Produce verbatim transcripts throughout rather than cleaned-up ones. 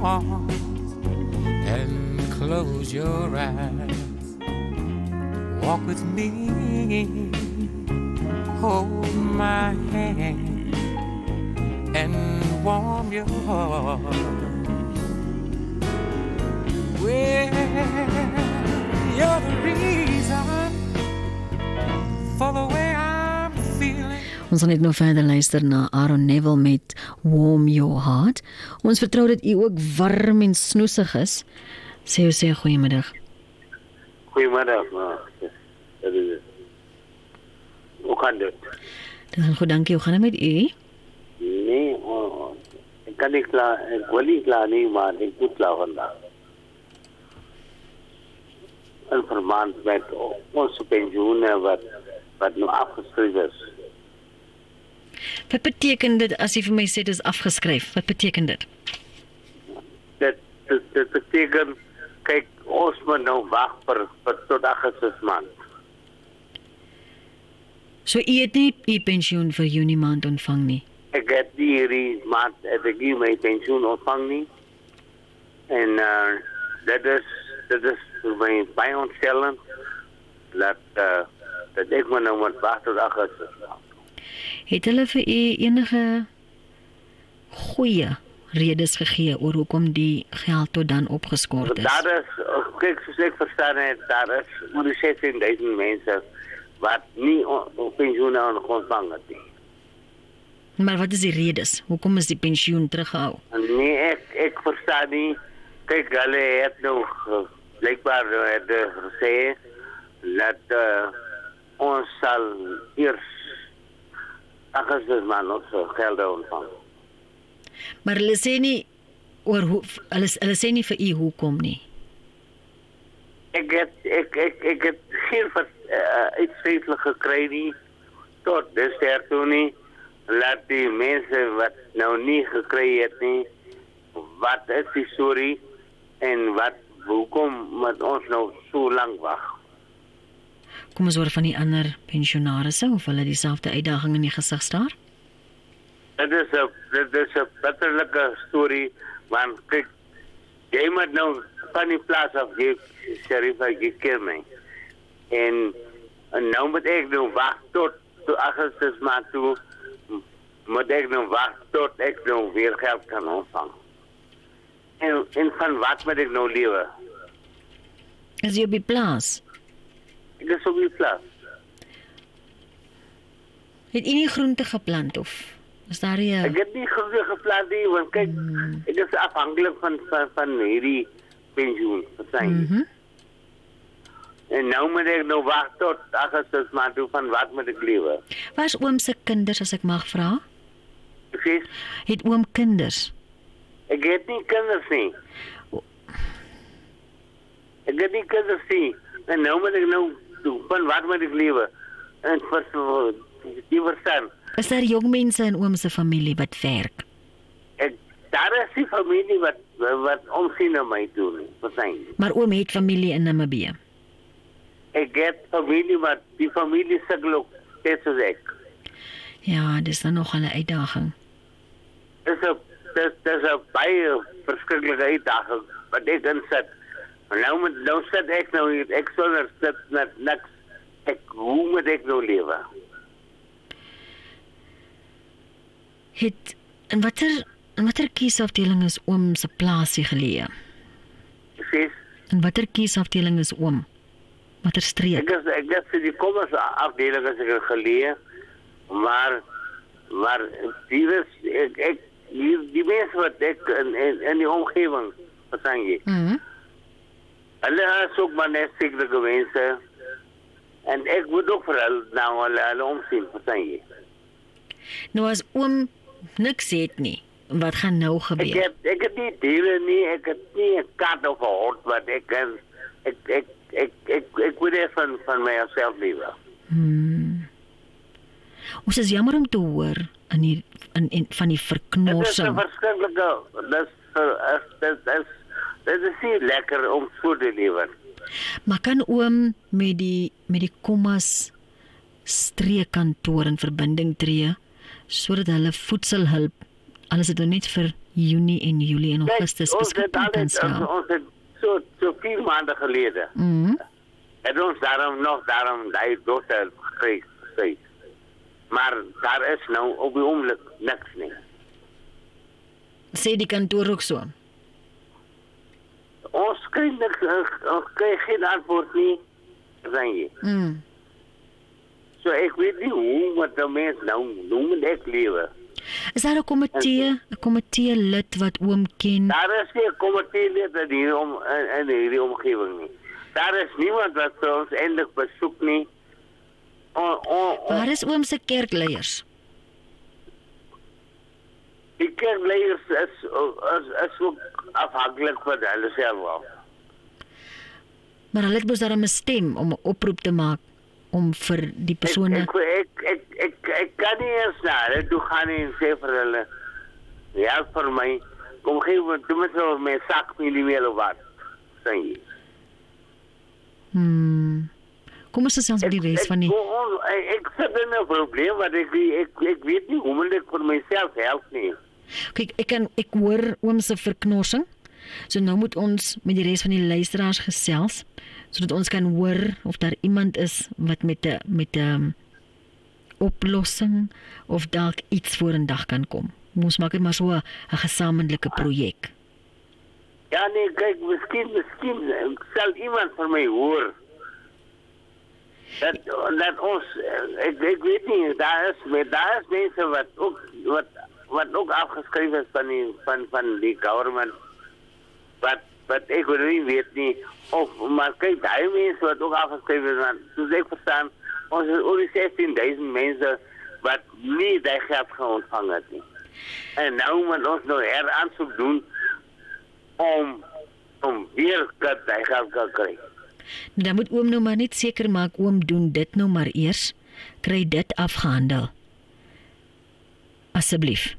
arms and close your eyes. Walk with me, hold my hand and warm your heart. Well, you're the reason for the way I'm feeling. Ons gaan net nog verder luister na Aaron Neville met Warm Your Heart. Ons vertrou dat u ook warm en snoesig is. Sê u sê goeiemiddag. Goeiemiddag. Hoe gaan dit? Dit gaan goed, dankie. Hoe gaan het met u? Nee, oh, ik kan niet klaar, ik wil niet klaar nie, maar ik moet klaar vandaag. Een verband met onze pensioenen wat, wat nu afgeschreven is. Wat beteken dit as jy vir my sê dit is afgeskryf? Wat beteken dit? Dit, dit, dit beteken, kijk, ons moet nou wag vir, vir tot Augustus maand. So u het nie u pensioen vir Junie maand ontvang nie? Ik heb die hierdie maand, het ek nie my pensioen ontvang nie. En uh, dit is, dit is vir my baie ontstellend, dat, uh, dat ek moet nou moet wag tot Augustus maand. Het hulle vir u enige goeie redes gegee oor hoekom die geld tot dan opgeskort is? Daar is, kijk, soos ek verstaan het, daar is oor die sestigduisend mense wat nie op pensioen ontvang het nie. Maar wat is die redes? Hoekom is die pensioen teruggehou? Nee, ek, ek verstaan nie. Kijk, hulle het nou blijkbaar het gesê dat uh, ons sal eers Augustus maand ons gelde ontvang. Maar hulle sê nie oor hoe, hulle, hulle sê nie vir u hoekom nie. Ek het, ek, ek, ek het geen uh, uitsluitlik gekry nie, tot dusver toe nie, laat die mense wat nou nie gekry het nie, wat is die storie, en wat, hoekom moet ons nou so lang wag? Kom ons hoor van die ander pensionarisse, of hulle dieselfde uitdaging in die gesig staar? Dit is 'n dit is 'n bitterlike storie, want kyk, jy moet nou van die plaas af, jy, Sherifa, jy ken my. En, en nou moet ek nou wag tot, tot Augustus maand toe, moet ek nou wag tot ek nou weer geld kan ontvang. En, en van wat moet ek nou lewe? Is jy op die plaas? Ek is op die plaas. Het jy nie groente geplant of is daar nie? Ek het nie groente geplant nie, want kyk, hmm. ek is afhanklik van, van, van hierdie pensioen, verstaan jy? Mm-hmm. En nou moet ek nou wag tot Augustus maand toe, van wat moet ek lewe? Waar is oom se kinders, as ek mag vra? Precies. Het oom kinders? Ek het nie kinders nie. Ek het nie kinders nie. En nou moet ek nou, van wat moet ek lewe? En vir, die verstaan. Is daar jong mense in oom se familie wat werk? Ek, daar is die familie wat, wat omsien na my toe nie, verstaan jy? Maar oom het familie in Namibië? Ek het familie, maar die familie sukkel ook steeds soos ek. Ja, dis dan nog 'n uitdaging. Dis 'n dis dis 'n baie verskriklike uitdaging wat ek insit. Nou moet nou sit ek nou hier, ek sonder sit net niks. Ek hoe moet ek nou lewe? Het en watter en watter kiesafdeling is oom se plaasie geleë? Presies. En watter kiesafdeling is oom? Watter streek? Ek is ek is vir die kommers afdeling as ek geleë, maar maar die is ek ek die, die mense wat ek in in, in die omgewing, verstaan jy? Mhm. Hulle is ook maar net sekerige mense. En ek moet ook vir hulle nou hulle, hulle omsien, verstaan jy? Nou as oom niks het nie, wat gaan nou gebeur? Ek heb, ek het nie diere nie, ek het nie 'n kat of 'n hond wat ek kan ek ek ek ek ek moet net van van myself lewe. Hmm. Ons is jammer om te hoor in die in, in van die verknorsing. Dit is 'n verskriklike, dis dis dis dit is nie lekker om so te lewe. Maar kan oom met die met die kommas streekkantoor in verbinding tree sodat hulle voedselhulp, alles dit nou net vir Junie en Julie en Augustus ons het beskikbaar kan altijd, stel. ons, ons het so, so vier maanden geleden, Mhm. het ons daarom nog daarom die dochter gekregen. Maar daar is nou op die ogenblik niks nie. Sê die kantoor ook so. Ons krijgt niks, uh, ons krijgt geen antwoord nie, zijn je. Mm. So ek weet nie hoe wat die mens nou noem ek lewe. Is daar 'n komitee, 'n komitee lid wat oom ken? Daar is nie 'n komitee lid in hierdie om in, in hierdie omgewing nie. Daar is niemand wat vir ons eintlik besoek nie. O, o, o, Waar is oom se kerkleiers? die kerkleiers is is is ook afhanklik van hulle self wel. Maar hulle het mos daar 'n stem om 'n oproep te maak om vir die persone. Ek ek ek ek, ek, ek kan nie eens naar hulle toe gaan en sê vir hulle, ja vir my, kom geef me, doe me zo mijn zak mieliemeel of wat. Sê jy. Hmm. Kom ons gesels met die res van die. Ek, ek, ek sit in 'n probleem wat ek ek ek weet nie hoe moet ek vir myself help nie. Kyk, ek kan ek hoor oom se verknorsing. So nou moet ons met die res van die luisteraars gesels sodat ons kan hoor of daar iemand is wat met 'n met 'n oplossing of dalk iets vorendag kan kom. Ons maak dit maar so 'n gesamentlike projek. Ja nee, kyk, miskien miskien sal iemand van my hoor. Dat dat ons ek ek weet nie, daar is met daar is mense wat ook wat wat ook afgeskryf is van die van van die government. Wat wat ek nie weet nie of maar kyk, daai mense wat ook afgeskryf is, want soos ek verstaan, ons is oor die sestien duisend mense wat nie die geld ontvang het nie. En nou moet ons nou heraansoek doen om om weer dat die geld kan kry. Dan moet oom nou maar net seker maak oom doen dit nou maar eers, kry dit afgehandel. Asseblief.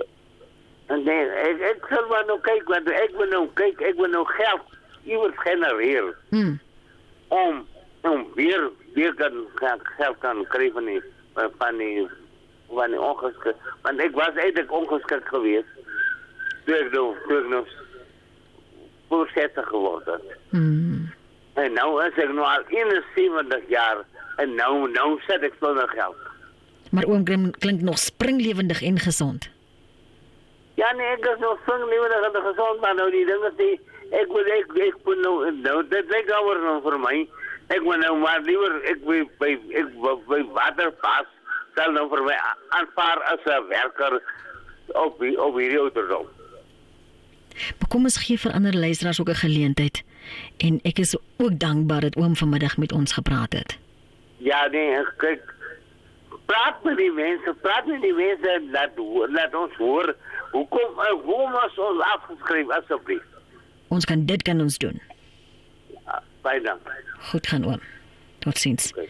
Nee, ek ek sal maar nou kyk want ek wil nou kyk, ek wil nou geld iewers genereer. Mm. om om weer weer kan geld kan kry van die van die van die ongeskik. Want ek was eintlik ongeskik geweest. Toe ek nou, toe ek nou voorzitter geworden. Mm. En nou is ek nou al eenenzeventig jaar en nou, nou zet ek zonder geld. Maar oom klink nog springlewendig en gesond. Ja nee, ek is nog springlewendig en gezond, maar nou die ding is die, ek wil, ek, ek moet nou, nou, dit lyk alweer nou vir my, ek moet nou maar liever, ek by, by, ek, by Waterpas, sal nou vir my aanvaar as 'n werker op, op hierdie ouderdom. Maar kom ons gee vir ander luisteraars ook 'n geleentheid. En ek is ook dankbaar dat oom vanmiddag met ons gepraat het. Ja nee, kyk, praat met die mense, praat met die mense, laat, laat ons hoor, hoekom, hoekom is ons afgeskryf, asseblief. Ons kan dit kan ons doen. Ja, baie dank. Goed gaan oom. Totsiens. Okay.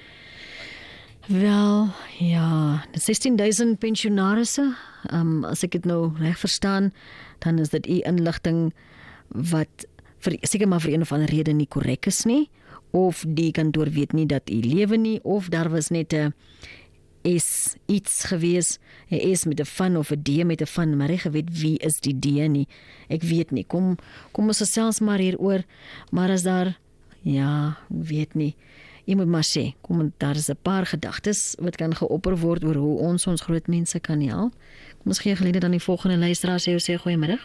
Wel, ja, sestien duisend pensionarisse, um, as ek dit nou reg verstaan, dan is dit 'n inligting wat vir seker maar vir een of ander rede nie korrek is nie, of die kantoor weet nie dat u lewe nie, of daar was net 'n is iets gewees, 'n is met 'n van of 'n d met 'n van, maar ek weet wie is die d nie. Ek weet nie. Kom kom ons gesels maar hieroor, maar as daar ja, weet nie. Jy moet maar sê, kom daar is 'n paar gedagtes wat kan geopper word oor hoe ons ons groot mense kan help. Kom ons gee gelede dan die volgende luisteraar sê, sê goeiemiddag.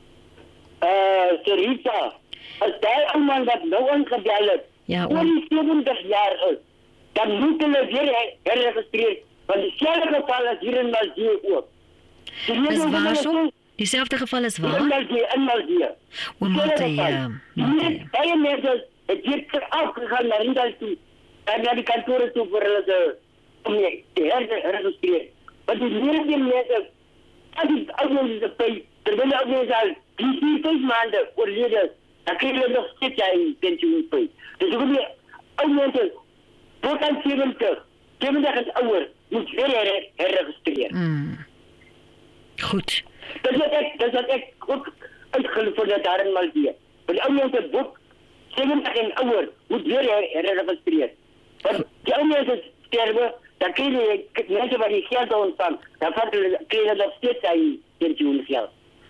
Uh, Sarita, as daai ou man wat nou ingebel het, Ja, oor die sewentig jaar is, dan moet hulle weer herregistreer, want dieselfde geval is hier in Maldië ook. Dis waar so? Dieselfde geval is In waar? Maldië, in Maldië. O, Maldië, ja. Maldië. Baie mense het hier afgegaan na Rindal toe, en na die kantore toe vir hulle te, om nie te herregistreer. Want die meeste mense, as die ouders is pay, terwyl die ouders al drie, vier, vijf maanden oorlede, dan krijg je nog steeds je pensioen pay. Dus ook die oude mensen, tot aan zeventig, zeventig is ouder, moet weer her herregistreerd. Mm. Goed. Dat is wat ik, dat is wat ik ook uitgevoerd heb daar in Maldië. Want die oude mensen, boek, zeventig en ouder, moet weer her herregistreerd. Want die oude mensen sterven, dan krijg je mensen waar die geld ontvangen, dan krijg je nog steeds je pensioengeld.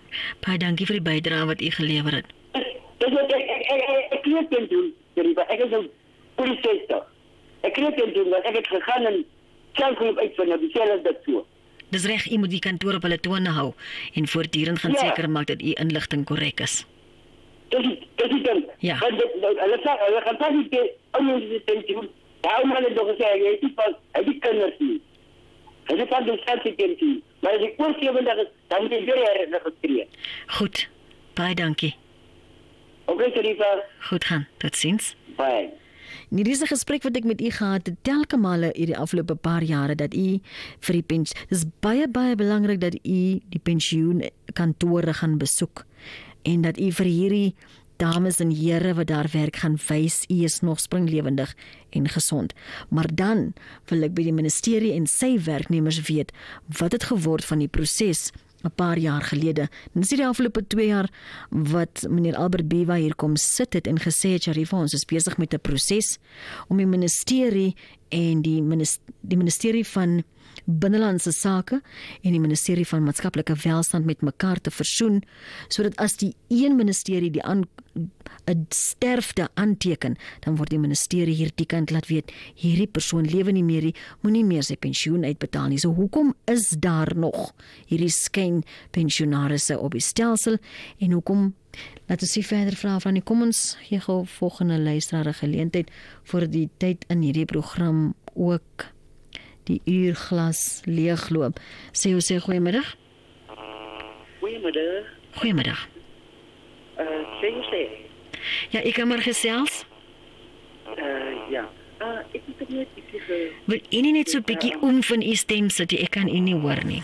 Baie dankie vir die bydrae wat u gelewer het. Dis wat ek ek ek ek kreeg dit doen, Sherifa. Ek is 'n polisieagent. Ek kreeg dit doen want ek het gegaan en selfgroep uitvind, nou dieselfde dit so. Dis reg, u moet die kantoor op hulle tone hou en voortdurend gaan Ja. seker maak dat u inligting korrek is. Dis dis die ding. Ja. Want dit- dit- Hulle sê hulle gaan pas nie die ouens die pensioen. Daai man het nog gesê hy is nie pas, hy het kinders nie. Hy het pas die selfde pensioen. Maar as ek oor sewentig is, dan moet hy weer geregistreer. Goed. Baie dankie. Okay, Sherifa. Goed gaan. Totsiens. Bye. In hierdie is 'n gesprek wat ek met u gehad het telke male hierdie afgelope paar jare dat u vir die pensioen, dis baie baie belangrik dat u die pensioenkantore gaan besoek en dat u vir hierdie dames en here wat daar werk gaan wys u is nog springlewendig en gesond. Maar dan wil ek by die ministerie en sy werknemers weet wat het geword van die proses 'n paar jaar gelede. En dis die afgelope twee jaar wat meneer Albert Biwa hier kom sit het en gesê het, Sharifa, ons is besig met 'n proses om die ministerie en die ministerie, die ministerie van Binnelandse Sake en die ministerie van Maatskaplike Welstand met mekaar te versoen, sodat as die een ministerie die aan 'n sterfte aanteken, dan word die ministerie hierdie kant laat weet, hierdie persoon lewe nie meer nie, moenie meer sy pensioen uitbetaal nie. So hoekom is daar nog hierdie skyn pensionarisse op die stelsel en hoekom, laat ons nie verder vra van nie, kom ons gee gou volgende luisteraar 'n geleentheid voor die tyd in hierdie program ook die uurglas leegloop. Sê ons sê goeiemiddag. Goeiemiddag. Goeiemiddag. Uh, sê jy sê? Ja, ek kan maar gesels. Uh, ja. Uh, ek moet ook net ietsie ge... Wil u nie net so 'n bietjie oom van u stem sit, ek kan u nie hoor nie.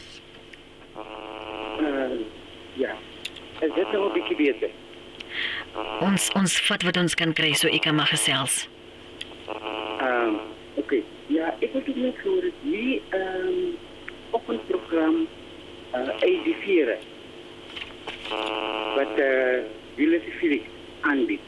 Uh, ja. Is dit nou 'n bietjie beter? Ons ons vat wat ons kan kry, so ek kan maar gesels. Um, Oké. Okay. Ja, ek wil ook net hoor dat wie um, op een program uh, uitdiveren. Wat uh, Willis Felix aanbiedt.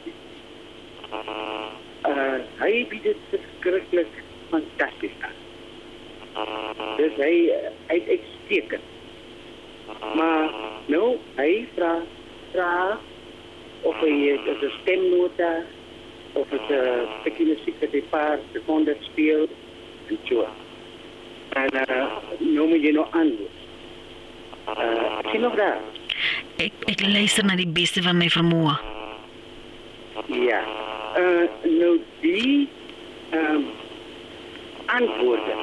Uh, hij biedt het verschrikkelijk fantastisch aan. Dus hij, uh, hij is uitstekend. Maar nou, hij vraagt, vraagt of hij uh, een stemnota, of het een stukje muziek dat hij een paar seconden speelt. En zo. En uh, nou moet je nog antwoord. Uh, is je nog daar? Ek ek luister na die beste van my vermoë. Ja. Uh, nou die um, antwoorden.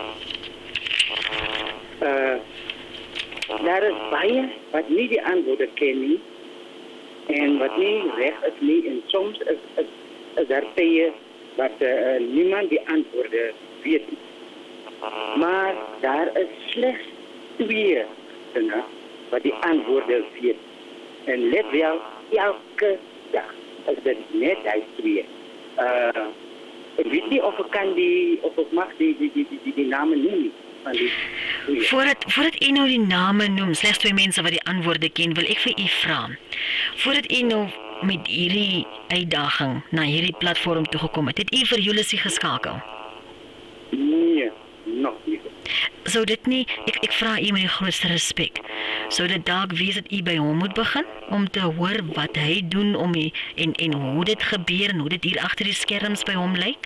Uh, daar is baie wat niet die antwoorden kennen. En wat niet recht is niet. En soms is, is, is er tegen wat uh, niemand die antwoorden weet. Maar daar is slechts twee dingen wat die antwoorden weet. En let wel, elke dag is dit net die twee. Uh, ik weet niet of ik kan die, of ik mag die, die, die, die, die namen noemen van die twee. Voordat voordat u nou die name noem, slegs twee mense wat die antwoorde ken, wil ek vir u vra. Voordat u nou met hierdie uitdaging na hierdie platform toe gekom het, het u vir Julisie geskakel? Nee, nog niet. Sou dit nie, ek ek vra u met die grootste respek, sou dit dalk wees dat u by hom moet begin om te hoor wat hy doen om die, en en hoe dit gebeur en hoe dit hier agter die skerms by hom lyk?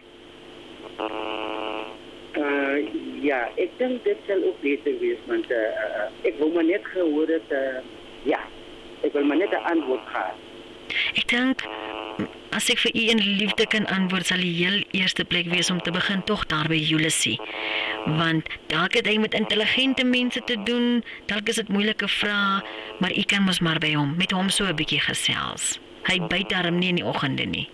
Uh, ja, ik denk dit zal ook beter wees, want uh, uh, ik wil maar net gehoord dat, uh, ja, ik wil maar net een antwoord gaan. Ek dink as ek vir u in liefde kan antwoord, sal die heel eerste plek wees om te begin tog daar by Julisie. Want dalk het hy met intelligente mense te doen, dalk is dit moeilike vrae, maar u kan mos maar by hom, met hom so 'n bietjie gesels. Hy byt daarom nie in die oggende nie.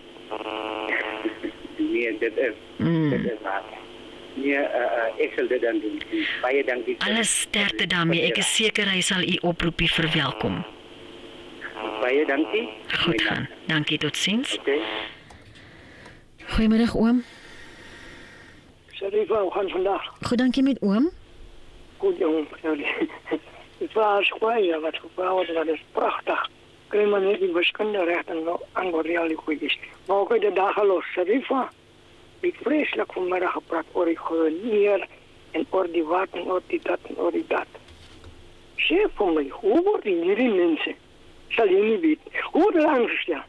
Nee, dit is, Mm. dit is waar. Nee, uh, uh, ik zal dit dan doen. Baie dankie. Alles sterkte daarmee, ek is seker hy sal u oproepie verwelkom. Baie dankie. Goed gaan, dankie, totsiens. Oké. Goeiemiddag oom. Sharifa, hoe gaan het vandaag? Goed, dankie met oom. Goed jongen, sorry. Het was kwaai, wat gebouwd, dat is prachtig. Krijg maar net die wiskunde recht en antwoord al die goedjes. Maar ook uit de dagen los, Sharifa. Ik vreselijk vanmiddag gepraat over die geneer en over die wat en over die dat en over die dat. Sê vir my, hoe word hierdie mense, sal jy nie weet, hoe word hulle aangestel?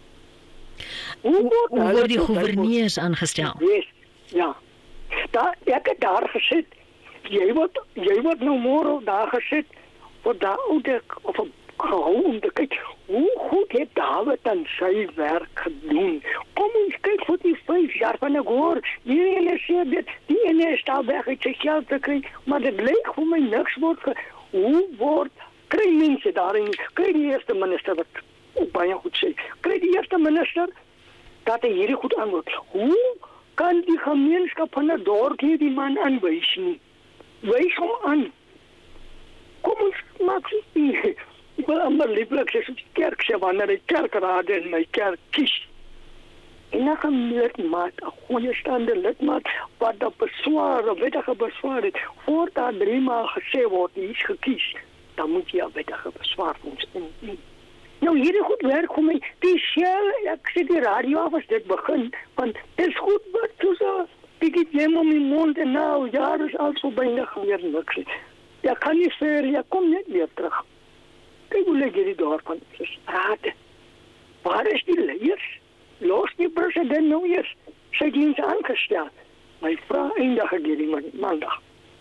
Hoe Hoe word hoe hulle word die tot by- goewerneurs aangestel? Yes, ja. Daar, ek het daar gesit, jy word, jy word nou môre daar gesit, voor daar oude, of een gehou om te kyk, hoe goed het David aan sy werk gedoen. Kom ons kyk vir die vijf jaar van ek hoor, die ene sê dit, die ene is daar weg uit sy geld te kry, maar dit lyk vir my niks word, ge, hoe word, kry mense daarin, kry die eerste minister wat ook baie goed sê, kry die eerste minister, dat hy hierdie goed antwoord. Hoe kan die gemeenskap van 'n dorp hier die man aanwys nie? Wys hom aan. Kom ons maak nie. Ek wil amper lieflik sê, soos die kerk sê, wanneer die kerkraad in my kerk kies. En dan gaan lidmaat, 'n goeie staande lidmaat, wat dat beswaar, of wettige beswaar het, voor daar drie maal gesê word, die is gekies, dan moet jy 'n wettige beswaar ons indien. Nou hierdie goed werk vir my, die Shell, ek sê die radio af as dit begin, want dit is goed wat soos 'n bietjie neem om die mond en nou, jaar is al so byna gebeur niks. Jy kan nie ver, jy kom net weer terug. Kyk hoe lyk hierdie dorp van se strate. Waar is die leiers? Los die president nou eers sy dienste aangestel. My vrou eindig ek hierdie man- maandag.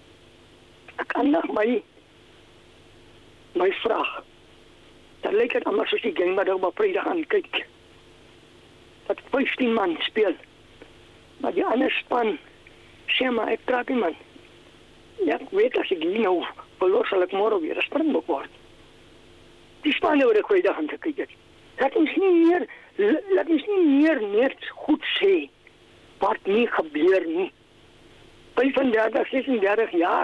Ek eindig my my vraag. Dat lyk het allemaal soos die gang wat ek op vrijdag aan kyk. Dat vyftien man speel. Maar die ander span, sê maar, ek praat nie man. Ja, ek weet as ek hier nou verloor, sal ek môre weer 'n Springbok word. Die span wat ek vrijdag aan kyk het. Laat ons nie meer, laat ons nie meer net goed sê, wat nie gebeur nie. vyfendertig, sesendertig jaar,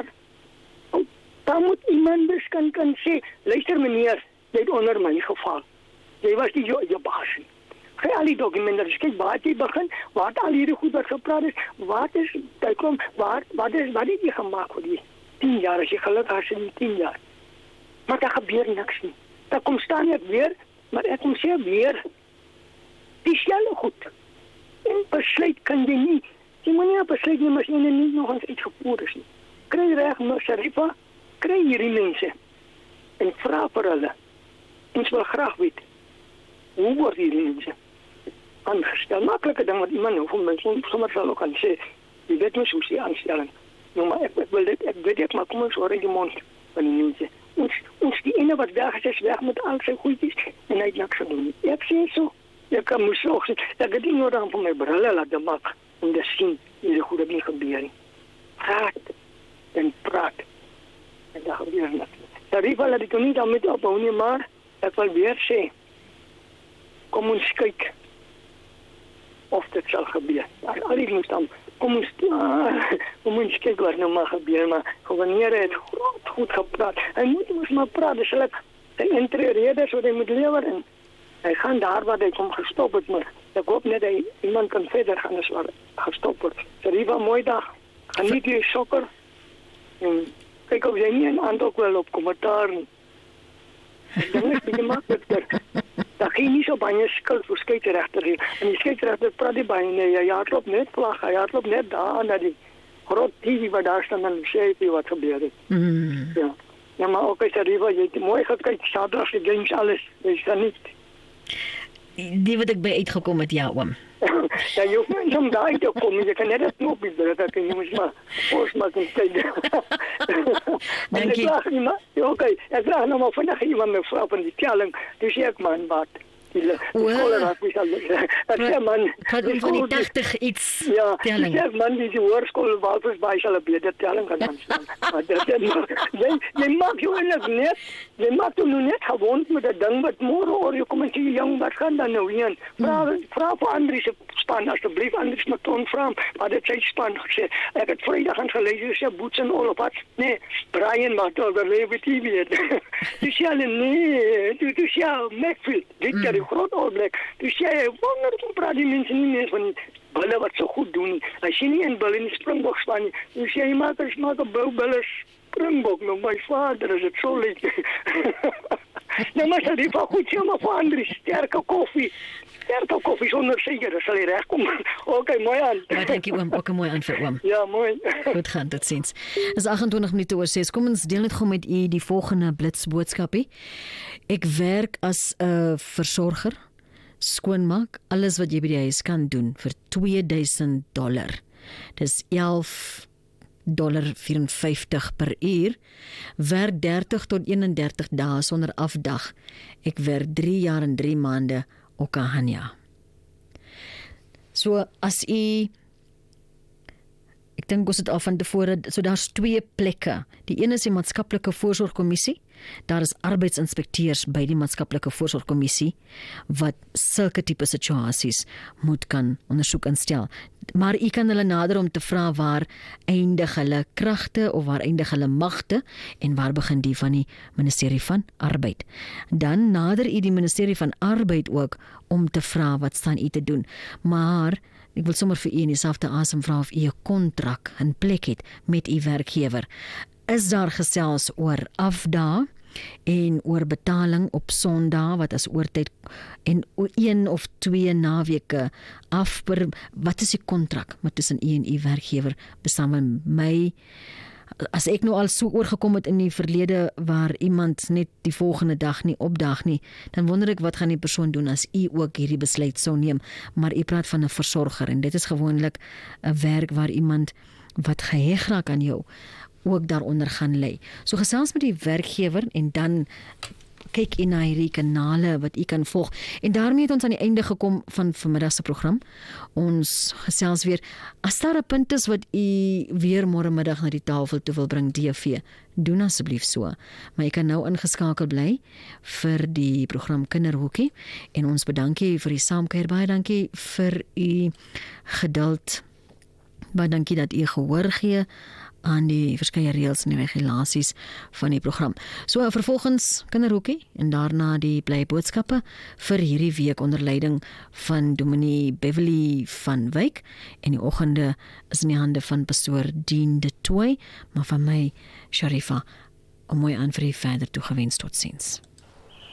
dan moet iemand dus kan, kan sê, luister meneer, jy het onder my geval. Jy was die jou, jou baas. Gij al die documenten, kyk waar het jy begin, waar het al hierdie goed wat gepraat is, wat is, kijk kom, waar, wat is, wat het jy gemaakt voor die tien jaar, as jy geluk has in die tien jaar. Maar daar gebeur niks nie. Daar kom staan ek weer, maar ek kom sê weer, die selle goed. En besluit kan jy nie, jy moet nie besluit nie, as jy nie nog eens uitgevoer is nie. Kry reg, maar Sharifa, kry hierdie mense, en vra vir hulle, ons wil graag weet, hoe word hierdie mense aangestel? Maklike ding wat iemand nou van my sommer sal ook kan sê, jy weet nie soos die aanstelling. Nou maar ek, ek wil dit, ek weet ek, maar kom ons hoor in die mond van die mense. Ons, ons die ene wat weg is, is weg met al sy goedjies, en hy het niks gedoen nie. Ek sê so, ek kan moes ook sê, ek het nie nodig om van my brille laat maak, om te sien, hierdie goed het nie gebeur nie. Praat, en praat, en daar gebeur niks. Sharifa, laat ek nou nie daarmee ophou nie, maar ek wil weer sê, kom ons kyk of dit sal gebeur. Al die moest dan, kom ons, ah, kom ons kyk wat nou maar gebeur, maar wanneer hy het groot goed gepraat, hy moet ons maar praat, dis hulle sy intree-redes wat hy moet lewer en hy gaan daar waar hy kom gestop het, maar ek hoop net hy iemand kan verder gaan as waar gestop word. Sharifa, mooi dag, geniet die sokker en kyk of jy nie een aand ook wel op kommentaar nie. Ek dink ek bietjie makkelijker. Dat geen nie so baie skuld vir skeieregter hier. En die skeieregter praat nie baie nie. Jy hardloop net vlag, hy hardloop net daar na die groot T V wat daar staan en sê jy wat gebeur het. Mm. Ja. Ja, maar ook is Sharifa, jy het mooi gekyk, Saterdag se games alles. Jy kan nie. Die wat ek by uitgekom het, ja oom. Ja, jy hoef nie om daar te kom, jy kan net 'n knoppie druk, dan kan jy mos maar ons maar kan kyk. Dankie. Ek vraag iemand, ja, okay, ek vraag nou maar vandag iemand my vrou van die telling, dus sê ek man, wat? Die skoolraad is al, ek sê man, Wat om van die tachtig iets ja, telling. die sê man, die hoërskool Walvisbaai sal 'n beter telling kan aanstaan. Maar dit is jy jy maak jou eintlik net, jy maak jou nou net gewond met 'n ding wat môre oor jou kom en sê jong, wat gaan dan nou heen? Vra vra vir Andri se span asseblief, Andri se ton vra, maar dit sy span gesê. Ek het Vrydag aan gelees, sê Boets en all of wat? Nee, Brian wat oor die T V het. Dis ja nee, du du ja Macfield, dit is die groot oorblik. Dus jy wonder hoe praat die mense nie meer van die bulle wat so goed doen nie. As jy nie in bulle in die Springbok span nie, dus jy maak as maak 'n bou bulle Springbok, nou my vader is dit so leuk. Nou maar sal die van goed sê maar vir Andri sterke koffie. Sterke koffie. koffie sonder suiker, dan sal jy regkom. Okay, mooi aan. Baie dankie oom, ook 'n mooi aan vir oom. Ja, mooi. Goed gaan, tot ziens. Is agt-en-twintig minute oor ses. Kom ons deel net gou met u die volgende blitsboodskapie. Ek werk as 'n uh, versorger, skoonmaak, alles wat jy by die huis kan doen vir twee duisend dollar. Dis elf dollar vyfenvyftig per uur. Werk dertig tot eenendertig dae sonder afdag. Ek werk drie jaar en drie maande Okahania. So as u Ek dink ons het al van tevore, so daar's twee plekke. Die een is die maatskaplike voorsorgkommissie. Daar is arbeidsinspekteurs by die maatskaplike voorsorgkommissie wat sulke tipe situasies moet kan ondersoek instel. Maar u kan hulle nader om te vra waar eindig hulle kragte of waar eindig hulle magte en waar begin die van die ministerie van arbeid. Dan nader u die ministerie van arbeid ook om te vra wat staan u te doen. Maar ek wil sommer vir u in dieselfde asem vra of u 'n kontrak in plek het met u werkgewer. Is daar gesels oor afdae en oor betaling op Sondag wat as oortyd en een of twee naweke af per, wat is die kontrak met tussen u en u werkgewer bestaan met my? As ek nou al so oorgekom het in die verlede waar iemand net die volgende dag nie opdag nie, dan wonder ek wat gaan die persoon doen as u ook hierdie besluit sou neem. Maar u praat van 'n versorger en dit is gewoonlik 'n werk waar iemand wat geheg raak aan jou ook daaronder gaan lê. So gesels met die werkgewer en dan kyk in na hierdie kanale wat u kan volg. En daarmee het ons aan die einde gekom van vanmiddag se program. Ons gesels weer. As daar 'n punt is wat u weer môre middag na die tafel toe wil bring, D V, doen asseblief so. Maar jy kan nou ingeskakel bly vir die program Kinderhoekie en ons bedank u vir die saamkuier. Baie dankie vir u geduld. Baie dankie dat u gehoor gee aan die verskeie reëls en die regulasies van die program. So vervolgens Kinderhoekie en daarna die bly boodskappe vir hierdie week onder leiding van Dominee Beverly van Wyk en die oggende is in die hande van pastoor Dean de Tooy, maar van my Sharifa, om mooi aan vir u verder toegewens. Tot ziens.